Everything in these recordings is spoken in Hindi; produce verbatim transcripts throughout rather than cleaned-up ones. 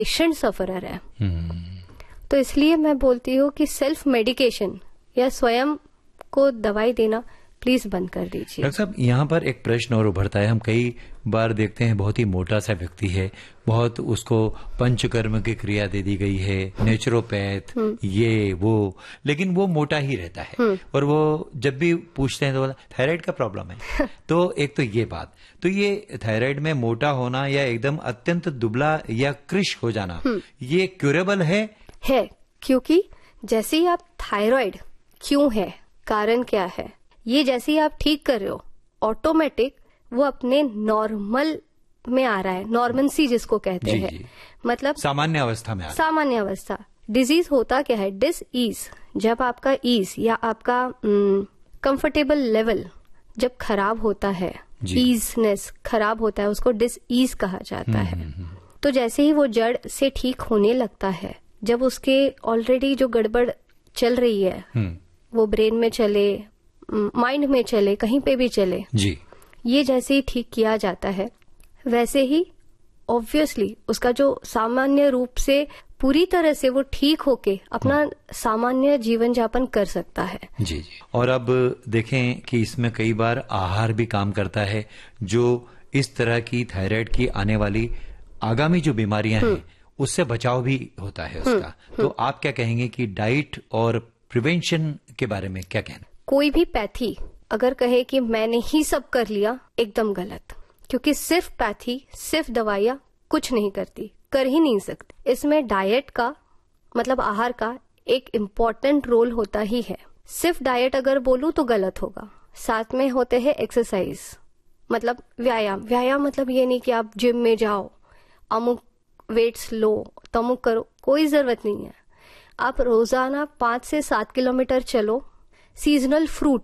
पेशेंट सफरर है। तो इसलिए मैं बोलती हूँ कि सेल्फ मेडिकेशन या स्वयं को दवाई देना प्लीज बंद कर दीजिए। डॉक्टर साहब, यहाँ पर एक प्रश्न और उभरता है। हम कई बार देखते हैं बहुत ही मोटा सा व्यक्ति है, बहुत उसको पंचकर्म की क्रिया दे दी गई है, नेचुरोपैथ ये वो, लेकिन वो मोटा ही रहता है। और वो जब भी पूछते हैं तो बोला थायराइड का प्रॉब्लम है। तो एक तो ये बात, तो ये थायराइड में मोटा होना या एकदम अत्यंत दुबला या कृश हो जाना, ये क्यूरेबल है? है, क्योंकि जैसे ही आप थायराइड क्यों है, कारण क्या है, ये जैसे ही आप ठीक कर रहे हो, ऑटोमेटिक वो अपने नॉर्मल में आ रहा है, नॉर्मल-सी जिसको कहते हैं, मतलब सामान्य अवस्था में आ रहा है। सामान्य अवस्था। डिजीज होता क्या है, डिस ईज, जब आपका ईज या आपका कंफर्टेबल लेवल जब खराब होता है, ईजनेस खराब होता है, उसको डिस ईज कहा जाता है। तो जैसे ही वो जड़ से ठीक होने लगता है, जब उसके ऑलरेडी जो गड़बड़ चल रही है, वो ब्रेन में चले, माइंड में चले, कहीं पे भी चले जी, ये जैसे ही ठीक किया जाता है, वैसे ही ऑब्वियसली उसका जो सामान्य रूप से पूरी तरह से वो ठीक होके अपना सामान्य जीवन यापन कर सकता है। जी जी। और अब देखें कि इसमें कई बार आहार भी काम करता है, जो इस तरह की थायराइड की आने वाली आगामी जो बीमारियां हैं उससे बचाव भी होता है उसका। तो आप क्या कहेंगे कि डाइट और प्रिवेंशन के बारे में क्या कहना? कोई भी पैथी अगर कहे कि मैंने ही सब कर लिया, एकदम गलत, क्योंकि सिर्फ पैथी, सिर्फ दवाइयां कुछ नहीं करती, कर ही नहीं सकती। इसमें डाइट का मतलब आहार का एक इम्पोर्टेंट रोल होता ही है। सिर्फ डाइट अगर बोलूं तो गलत होगा। साथ में होते हैं एक्सरसाइज, मतलब व्यायाम। व्यायाम मतलब ये नहीं कि आप जिम में जाओ, अमुक वेट्स लो, तमुक करो, कोई जरूरत नहीं है। आप रोजाना पांच से सात किलोमीटर चलो, सीजनल फ्रूट,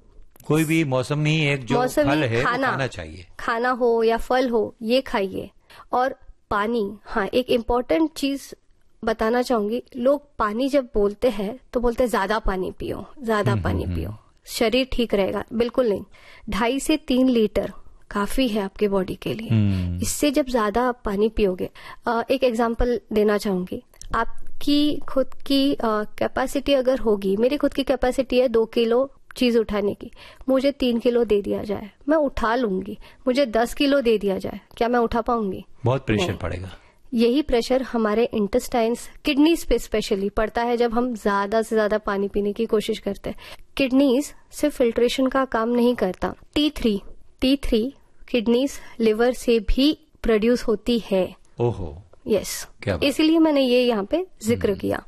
कोई भी मौसम नहीं, एक जो फल है खाना, वो खाना चाहिए, खाना हो या फल हो, ये खाइए। और पानी, हाँ एक इम्पोर्टेंट चीज बताना चाहूंगी, लोग पानी जब बोलते हैं तो बोलते हैं ज्यादा पानी पियो, ज्यादा पानी पियो, शरीर ठीक रहेगा। बिल्कुल नहीं, ढाई से तीन लीटर काफी है आपके बॉडी के लिए। इससे जब ज्यादा आप पानी पियोगे, एक एग्जांपल देना चाहूंगी, आपकी खुद की कैपेसिटी अगर होगी, मेरी खुद की कैपेसिटी है दो किलो चीज उठाने की, मुझे तीन किलो दे दिया जाए, मैं उठा लूंगी। मुझे दस किलो दे दिया जाए, क्या मैं उठा पाऊंगी? बहुत प्रेशर पड़ेगा। यही प्रेशर हमारे इंटेस्टाइन्स, किडनीज पे स्पेशली पड़ता है जब हम ज्यादा से ज्यादा पानी पीने की कोशिश करते हैं। किडनीज सिर्फ फिल्ट्रेशन का काम नहीं करता, T three T three kidneys liver से भी प्रोड्यूस होती है। ओहो, यस, इसीलिए मैंने ये यहाँ पे जिक्र किया।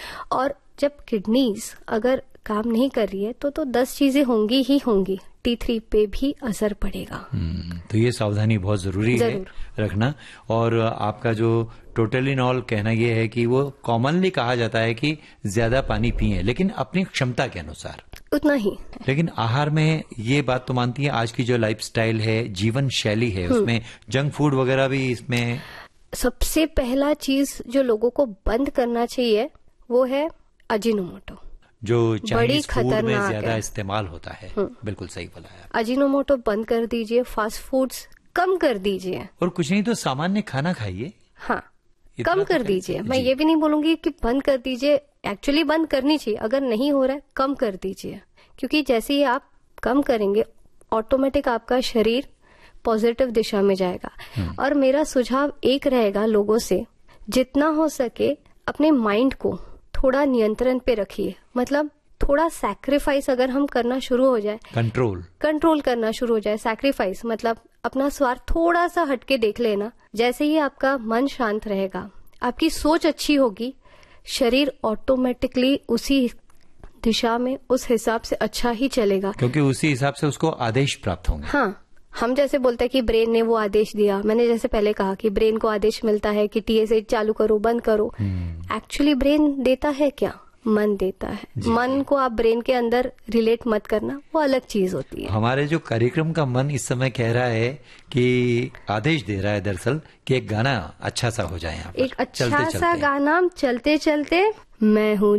और जब किडनीज अगर काम नहीं कर रही है तो तो दस चीजें होंगी ही होंगी, टी थ्री पे भी असर पड़ेगा। तो ये सावधानी बहुत जरूरी है रखना। और आपका जो टोटलिनॉल कहना ये है कि वो कॉमनली कहा जाता है कि ज्यादा पानी पिए, लेकिन अपनी क्षमता के अनुसार उतना ही। लेकिन आहार में ये बात तो मानती है, आज की जो लाइफस्टाइल है, जीवन शैली है, उसमें जंक फूड वगैरह भी इसमें सबसे पहला चीज जो लोगों को बंद करना चाहिए वो है अजीनोमोटो, जो चाइनीज फूड में ज्यादा इस्तेमाल होता है। बिल्कुल सही बोला है। अजीनोमोटो बंद कर दीजिए, फास्ट फूड्स कम कर दीजिए, और कुछ नहीं तो सामान्य खाना खाइए। हाँ, कम कर दीजिए। मैं ये भी नहीं बोलूंगी कि बंद कर दीजिए, एक्चुअली बंद करनी चाहिए। अगर नहीं हो रहा है कम कर दीजिए, क्योंकि जैसे ही आप कम करेंगे ऑटोमेटिक आपका शरीर पॉजिटिव दिशा में जाएगा। और मेरा सुझाव एक रहेगा लोगों से, जितना हो सके अपने माइंड को थोड़ा नियंत्रण पे रखिए। मतलब थोड़ा सैक्रिफाइस अगर हम करना शुरू हो जाए, कंट्रोल कंट्रोल करना शुरू हो जाए, सैक्रिफाइस मतलब अपना स्वार्थ थोड़ा सा हटके देख लेना। जैसे ही आपका मन शांत रहेगा, आपकी सोच अच्छी होगी, शरीर ऑटोमेटिकली उसी दिशा में उस हिसाब से अच्छा ही चलेगा, क्योंकि उसी हिसाब से उसको आदेश प्राप्त होंगे। हाँ, हम जैसे बोलते हैं कि ब्रेन ने वो आदेश दिया, मैंने जैसे पहले कहा कि ब्रेन को आदेश मिलता है कि टीएसएच चालू करो, बंद करो। एक्चुअली ब्रेन देता है क्या? मन देता है। मन को आप ब्रेन के अंदर रिलेट मत करना, वो अलग चीज होती है। हमारे जो कार्यक्रम का मन इस समय कह रहा है कि आदेश दे रहा है दरअसल कि एक गाना अच्छा सा हो जाए यहाँ पर। एक अच्छा सा गाना चलते चलते, मैं हूँ